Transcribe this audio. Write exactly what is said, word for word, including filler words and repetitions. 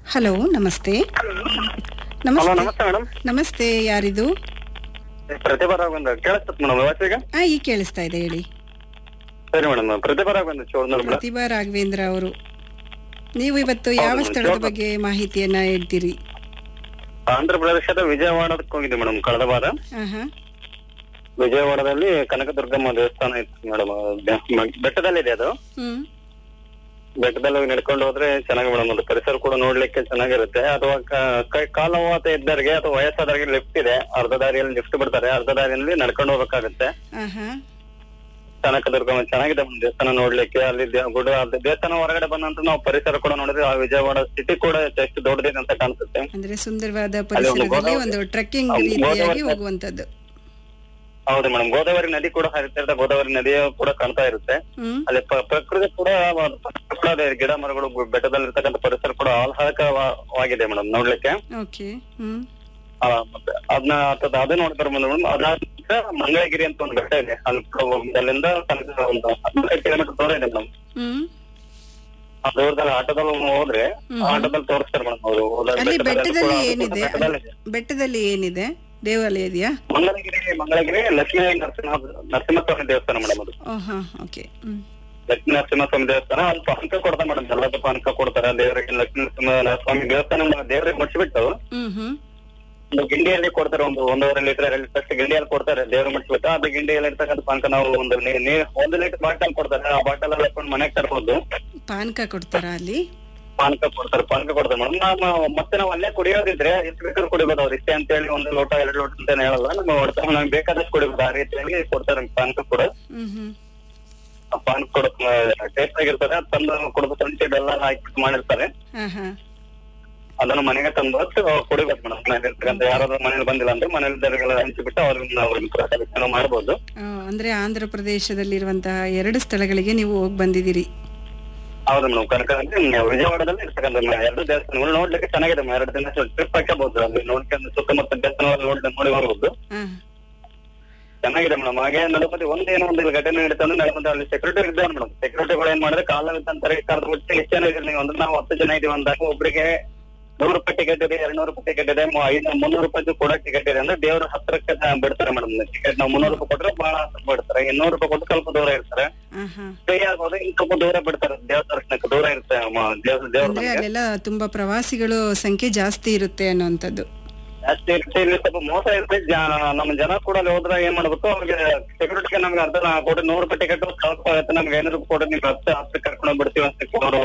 Hello, ನಮಸ್ತೆ. Hello, ನಮಸ್ತೆ. ನಮಸ್ತೆ ಮೇಡಮ್. ನಮಸ್ತೆ, ಯಾರಿದು? ಪ್ರತಿಭಾ ರಾಘವೇಂದ್ರ ಕೇಳಿಸ್ತತ್ ಮೇಡಮ್ ವ್ಯವಸ್ಥೆ ಈಗ? ಆ ಈಗ ಕೇಳಿಸ್ತಾ ಇದೆ, ಹೇಳಿ. ಸರಿ ಮೇಡಮ್, ಪ್ರತಿಭಾ ರಾಘವೇಂದ್ರ ಚೋಳನೂರು ಮೇಡಮ್. ಪ್ರತಿಭಾ ರಾಘವೇಂದ್ರ ಅವರು, ನೀವು ಇವತ್ತು ಯಾವ ಹೌದು, ಸ್ಥಳದ ಚೋಳ- ಬಗ್ಗೆ ಮಾಹಿತಿಯನ್ನ ಹೇಳ್ತೀರಿ? ಆಂಧ್ರ ಪ್ರದೇಶದ ವಿಜಯವಾಡಕ್ಕೆ ಹೋಗಿದ್ದೆ ಮೇಡಮ್ ಕಳೆದ ವಾರ. ಆಹಾ. ವಿಜಯವಾಡದಲ್ಲಿ ಕನಕದುರ್ಗಮ್ಮ ದೇವಸ್ಥಾನ ಇತ್ತು ಮೇಡಮ್. ಬೆಟ್ಟದಲ್ಲಿದೆ ಅದು. ಹ್ಮ್ ಬೆಟ್ಟದಲ್ಲಿ ಹೋಗಿ ನಡ್ಕೊಂಡು ಹೋದ್ರೆ ಚೆನ್ನಾಗಿ ಮೇಡಮ್. ಅದು ಪರಿಸರ ಕೂಡ ನೋಡ್ಲಿಕ್ಕೆ ಚೆನ್ನಾಗಿರುತ್ತೆ. ಅಥವಾ ಕ- ಕೈ ಕಾಲವಾತ ಇದ್ದವರಿಗೆ ಅಥವಾ ವಯಸ್ಸಾದವರಿಗೆ ಲಿಫ್ಟ್ ಇದೆ. ಅರ್ಧ ದಾರಿಯಲ್ಲಿ ಲಿಫ್ಟ್ ಬಿಡ್ತಾರೆ, ಅರ್ಧ ದಾರಿಯಲ್ಲಿ ನಡ್ಕೊಂಡು ಹೋಗ್ಬೇಕಾಗುತ್ತೆ. ಆಹಾ. ಕನಕದುರ್ಗಮ್ಮ ಚೆನ್ನಾಗಿದೆ ಮೇಡಮ್ ದೇವಸ್ಥಾನ ನೋಡ್ಲಿಕ್ಕೆ. ಅಲ್ಲಿ ದೇ- ಗುಡ ಅದು ದೇವಸ್ಥಾನ ಹೊರಗಡೆ ಬಂದಂತ ನಾವು ಪರಿಸರ ಕೂಡ ನೋಡಿದ್ರೆ ಆ ವಿಜಯವಾಡ ಸಿಟಿ ಕೂಡ ಎಷ್ಟು ದೊಡ್ಡದಿದೆ ಅಂತ ಕಾಣಿಸುತ್ತೆ. ಅಂದ್ರೆ ಸುಂದರವಾದ ಅಲ್ಲಿ ಒಂದು ಪರಿಸರದಲ್ಲಿ ಗೋದಾವರಿ- ಒಂದು ಟ್ರೆಕ್ಕಿಂಗ್ ಹೌದು, ರೀತಿಯಾಗಿ ಗೋದಾವರಿ- ಹೋಗುವಂತದ್ದು. ಹೌದು ಮೇಡಮ್, ಗೋದಾವರಿ ನದಿ ಕೂಡ ಹರಿತಾ ಇರುತ್ತೆ. ಗೋದಾವರಿ ನದಿಯ ಕೂಡ ಕಾಣ್ತಾ ಇರುತ್ತೆ. ಹ್ಮ್ ಅಲ್ಲಿ ಪ್ರ- ಪ್ರಕೃತಿ ಕೂಡ ಕೂಡ ಇದೆ. ಗಿಡ ಮರಗಳು ಬೆಟ್ಟದಲ್ಲಿರ್ತಕ್ಕಂಥ ಪರಿಸರ ಕೂಡ ಆಹ್ಲಾದಕವಾಗಿದೆ ಮೇಡಮ್ ನೋಡ್ಲಿಕ್ಕೆ. ಓಕೆ. ಹ್ಮ್ ಆ, ಮತ್ತೆ ಅದನ್ನ ಅದು ನೋಡ್ತಾರೆ ಮೇಡಮ್. ಅದಾದ ಮಂಗಳಗಿರಿ ಅಂತ ಒಂದು ಬೆಟ್ಟ ಇದೆ. ಅಲ್ಲಿ ಕೂಡ ಹೋಗಿ ಅಲ್ಲಿಂದ ತನಕ ಒಂದು ಹದಿನೈದು ಕಿಲೋಮೀಟರ್ ದೂರ ಇದೆ ಮೇಡಮ್. ಹ್ಮ್ ಆ ದೂರದಲ್ಲಿ ಆಟೋದಲ್ಲಿ ಹೋದ್ರೆ ಹ್ಮ್. ಆಟೋದಲ್ಲಿ ತೋರಿಸ್ತಾರೆ ಮೇಡಮ್ ಅವರು. ಅಲ್ಲಿ ಬೆಟ್ಟದಲ್ಲಿ ಕೂಡ ಏನಿದೆ? ಬೆಟ್ಟದಲ್ಲಿದೆ. ಬೆಟ್ಟದಲ್ಲಿ ಏನಿದೆ? ದೇವಾಲಯ ಇದೆಯಾ? ಮಂಗಳಗಿರಿ ಮಂಗಳಗಿರಿ ಲಕ್ಷ್ಮೀ ನರಸಿಂಹ ನರಸಿಂಹಸ್ವಾಮಿ ದೇವಸ್ಥಾನ ಮೇಡಮ್ ಅದು. ಓಹಾ, ಓಕೆ. ಹ್ಮ್ ಲಕ್ಷ್ಮೀ ನರಸಿಂಹಸ್ವಾಮಿ ದೇವಸ್ಥಾನ. ಅಲ್ಲಿ ಪಾನಕ ಕೊಡ್ತಾರೆ ಮೇಡಮ್. ಎಲ್ಲದ ಪಾನಕ ಕೊಡ್ತಾರೆ ದೇವರಿಗೆ. ಲಕ್ಷ್ಮೀ ನರಸಿಂಹಸ್ವಾಮಿ ದೇವಸ್ಥಾನ ದೇವರಿಗೆ ಮುಚ್ಚಿಬಿಟ್ಟು ಹ್ಮ್ ಹ್ಮ್ ಒಂದು ಗಿಂಡಿಯಲ್ಲಿ ಕೊಡ್ತಾರೆ. ಒಂದು ಒಂದೂವರೆ ಲೀಟರ್ ಎರಡು ಲೀಟರ್ ಗಿಂಡಿಯಲ್ಲಿ ಕೊಡ್ತಾರೆ ದೇವ್ರಿಗೆ ಮುಚ್ಚಿಬಿಟ್ಟು. ಅದು ಗಿಂಡಿಯಲ್ಲಿ ಇರ್ತಕ್ಕಂಥ ಪಾನಕ ನಾವು ಒಂದು ನೀ- ನೀರ್ ಒಂದು ಲೀಟರ್ ಬಾಟಲ್ ಕೊಡ್ತಾರೆ. ಆ ಬಾಟಲ್ ಅಲ್ಲಿ ಹಾಕೊಂಡು ಮನೆಗೆ ತರ್ಬೋದು. ಪಾನಕ ಕೊಡ್ತಾರಾ ಅಲ್ಲಿ? ಪಾನಕ ಕೊಡ್ತಾರೆ ಪಾನಕ ಕೊಡ್ತಾರೆ ಮೇಡಮ್. ನಾವು ಮತ್ತೆ ನಾವು ಅಲ್ಲೇ ಕುಡಿಯೋದಿದ್ರೆ ಎಷ್ಟು ಬೇಕಾದ್ರೂ ಕುಡಿಬೋದು. ಅವ್ರು ಇಷ್ಟೇ ಅಂತ ಹೇಳಿ ಒಂದು ಲೋಟ ಎರಡು ಲೋಟ ಅಂತ ಹೇಳಲ್ಲ. ನಮ್ಮ ಹೊಡ್ತಾ ನಮ್ಗೆ ಬೇಕಾದಷ್ಟು ಕುಡಿಬೋದು. ಆ ರೀತಿಯಾಗಿ ಕೊಡ್ತಾರೆ ಪಾನಕ ಕೂಡ. ಹ್ಮ್ ಹ್ಮ್ ಆ ಪಾನಕ ಕೂಡ ಟೇಸ್ಟ್ ಆಗಿರ್ತದೆ. ಅದು ತಂದು ಕುಡಿದು ಸಂಚೆ ಬೆಲ್ಲ ಹಾಕಿ ಮಾಡಿರ್ತಾರೆ. ಹಾ ಹಾ ಅದನ್ನು ಮನೆಗೆ ತಂದು ಹೊತ್ತು ಕುಡಿಬೇಕು ಮೇಡಮ್. ಮನೇಲಿ ಇರ್ತಕ್ಕಂಥ ಯಾರಾದ್ರೂ ಮನೇಲಿ ಬಂದಿಲ್ಲ ಅಂದ್ರೆ ಮನೇಲಿದ್ದವರಿಗೆಲ್ಲ ಹಂಚಿಬಿಟ್ಟು ಅವ್ರನ್ನ ಅವ್ರನ್ನ ಮಾಡ್ಬೋದು. ಆ, ಅಂದ್ರೆ ಆಂಧ್ರ ಪ್ರದೇಶದಲ್ಲಿರುವಂತಹ ಎರಡು ಸ್ಥಳಗಳಿಗೆ ನೀವು ಹೋಗಿ ಬಂದಿದ್ದೀರಿ. ಹೌದು ಮೇಡಮ್. ಕನಕ ವಿಜಯವಾಡದಲ್ಲಿ ಇರ್ತಕ್ಕಂಥ ಎರಡು ದೇವಸ್ಥಾನಗಳು ನೋಡ್ಲಿಕ್ಕೆ ಚೆನ್ನಾಗಿದೆ. ಎರಡು ದಿನ ಟ್ರಿಪ್ ಹಾಕಬಹುದು. ಅಲ್ಲಿ ನೋಡ್ಕೊಂಡು ಸುತ್ತಮುತ್ತ ದೇವಸ್ಥಾನ ನೋಡಿ ನೋಡಿ ಬರ್ಬೋದು. ಹಾ ಚೆನ್ನಾಗಿದೆ ಮೇಡಮ್. ಹಾಗೆ ನಡಪತಿ ಒಂದೇನೋ ಒಂದು ಘಟನೆ ನಡೀತಾ ಅಂದ್ರೆ ನಡಪತಿ ಅಲ್ಲಿ ಸೆಕ್ಯೂರಿಟಿ ಇದ್ದಾರೆ ಮೇಡಮ್. ಸೆಕ್ಯೂರಿಟಿಗಳು ಏನ್ ಮಾಡಿದ್ರೆ ಕಾಲವಿದ್ದಂತಾರೆ ಕರೆದು ಬಿಟ್ಟು ಎಷ್ಟು ಜನ ಇದ್ದೀರಿ ನೀವು ಅಂದ್ರೆ ನಾವು ಹತ್ತು ಜನ ಇದೀವಿ ಅಂದಾಗ ಒಬ್ಬರಿಗೆ ನೂರು ರೂಪಾಯಿ ಟಿಕೆಟ್ ಇದೆ, ಎರಡ್ ನೂರು ರೂಪಾಯಿ ಟಿಕೆಟ್ ಇದೆ, ಐದು ಮುನ್ನೂರು ರೂಪಾಯಿ ಕೂಡ ಟಿಕೆಟ್ ಇದೆ ಅಂದ್ರೆ ದೇವರ ಹತ್ರಕ್ಕೆ ಬಿಡ್ತಾರೆ ಮೇಡಮ್. ಟಿಕೆಟ್ ನಾವು ಮುನ್ನೂರು ರೂಪಾಯಿ ಕೊಟ್ರೆ ಬಹಳ ಹತ್ರ ಬಿಡ್ತಾರೆ. ಇನ್ನೂರು ರೂಪಾಯಿ ಕೊಟ್ಟು ಸ್ವಲ್ಪ ದೂರ ಇರ್ತಾರೆ. ಆಹಾ. ಫ್ರೀ ಆಗೋದು ಇನ್ನು ಸ್ವಲ್ಪ ದೂರ ಬಿಡ್ತಾರೆ. ದೇವ್ರ ದರ್ಶನಕ್ಕೆ ದೂರ ಇರುತ್ತೆ ಮ- ದೇವ್ರ ದೇವ್ರ ಅಂದ್ರೆ ಮನೆಗೆ. ಅಲ್ಲೆಲ್ಲ ತುಂಬಾ ಪ್ರವಾಸಿಗಳು ಸಂಖ್ಯೆ ಜಾಸ್ತಿ ಇರುತ್ತೆ ಅನ್ನುವಂಥದ್ದು. ಅಷ್ಟೇ ಇರುತ್ತೆ. ಇಲ್ಲಿ ಸ್ವಲ್ಪ ಮೋಸ ಇರುತ್ತೆ. ಜ- ನಮ್ಮ ಜನ ಕೂಡ ಅಲ್ಲಿ ಹೋದ್ರೆ ಏನ್ ಮಾಡ್ಬೇಕು, ಅವ್ರಿಗೆ ಸೆಕ್ಯೂರಿಟಿಗೆ ನಮ್ಗೆ ಅರ್ಧ ಕೊಟ್ಟು ನೂರು ರೂಪಾಯಿ ಟಿಕೆಟ್ ಸ್ವಲ್ಪ ಆಗುತ್ತೆ. ನಮ್ಗೆ ಐನೂರು ರೂಪಾಯಿ ಕೊಟ್ಟು ನೀವು ಹತ್ತು ಹತ್ತು ಕರ್ಕೊಂಡು ಬಿಡ್ತೀವಿ ಅಂತ ಅವರು